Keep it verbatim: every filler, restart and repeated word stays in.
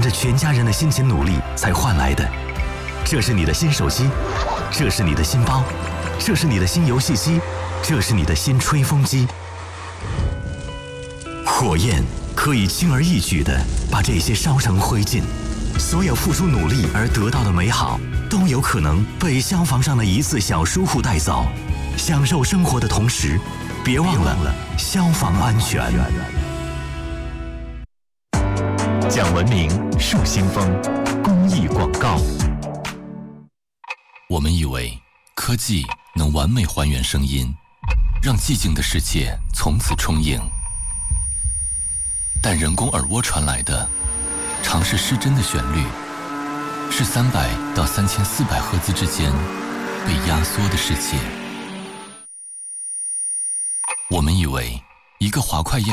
着全家人的辛勤努力才换来的。这是你的新手机，这是你的新包，这是你的新游戏机，这是你的新吹风机。火焰可以轻而易举地把这些烧成灰烬，所有付出努力而得到的美好，都有可能被消防上的一次小疏忽带走。享受生活的同时，别忘了消防安全。讲文明树新风公益广告。 我们以为科技能完美还原声音，让寂静的世界从此充盈。但人工耳蜗传来的，常是失真的旋律，是三百到三千四百赫兹之间被压缩的世界。我们以为一个滑块验